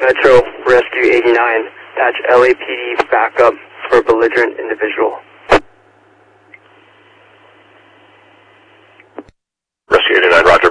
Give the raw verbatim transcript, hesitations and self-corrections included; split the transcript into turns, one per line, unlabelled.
Metro Rescue eighty-nine, patch L A P D backup for belligerent individual.
Rescue eighty-nine, roger.